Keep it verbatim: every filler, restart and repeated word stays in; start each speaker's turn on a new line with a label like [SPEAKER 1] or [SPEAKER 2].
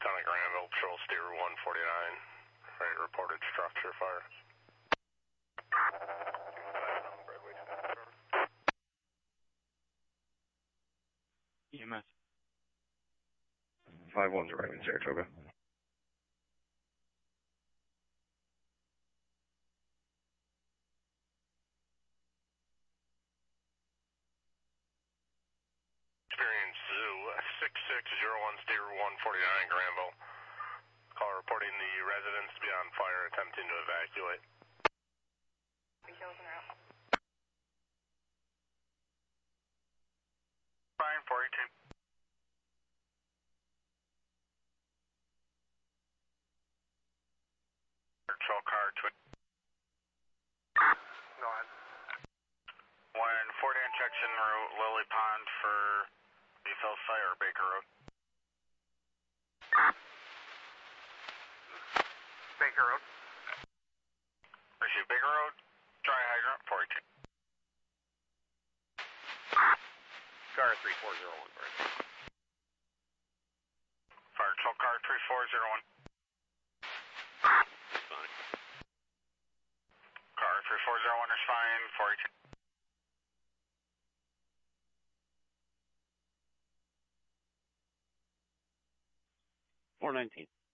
[SPEAKER 1] Town of Granville, Patrol Steer one forty-nine. Right, reported structure fire.
[SPEAKER 2] E M S.
[SPEAKER 3] five one's arriving, Saratoga.
[SPEAKER 1] Experience Zoo, six six zero one Steer one forty-nine, Granville. Call reporting the residents to be on fire attempting to evacuate. Fine, forty-two. Patrol car, twin. Go ahead. one forty injection route, Lily Pond for Bethel Fire, Baker Road. Baker Road. Receive Baker Road, dry hydrant, forty-two.
[SPEAKER 4] Car three four zero one, Bird.
[SPEAKER 1] Fire Patrol car three four zero one.
[SPEAKER 4] Fine.
[SPEAKER 1] Car three four zero one is fine, forty-two.
[SPEAKER 2] four nineteen.